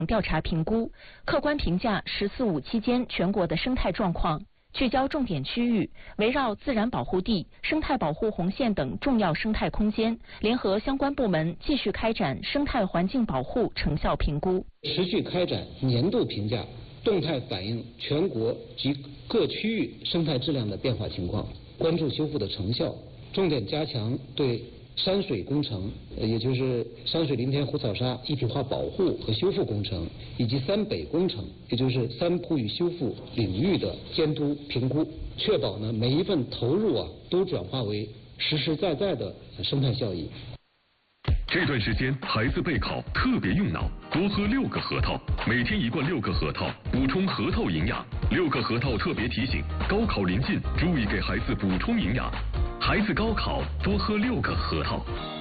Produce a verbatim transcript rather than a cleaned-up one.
调查评估，客观评价“十四五”期间全国的生态状况，聚焦重点区域，围绕自然保护地、生态保护红线等重要生态空间，联合相关部门继续开展生态环境保护成效评估， 持续开展年度评价，动态反映全国及各区域生态质量的变化情况，关注修复的成效，重点加强对山水工程，也就是山水林田湖草沙一体化保护和修复工程，以及三北工程，也就是三保与修复领域的监督评估，确保呢每一份投入啊都转化为实实在在的生态效益。 这段时间孩子备考特别用脑，多喝六个核桃，每天一罐六个核桃，补充核桃营养。六个核桃特别提醒：高考临近，注意给孩子补充营养。孩子高考多喝六个核桃。